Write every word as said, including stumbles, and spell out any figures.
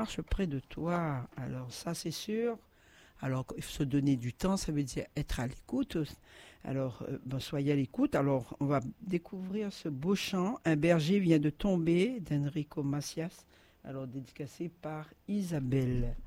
marche près de toi. Alors ça, c'est sûr. Alors, se donner du temps, ça veut dire être à l'écoute. Alors, euh, ben, soyez à l'écoute. Alors, on va découvrir ce beau chant. Un berger vient de tomber d'Enrico Macias. Alors, dédicacé par Isabelle.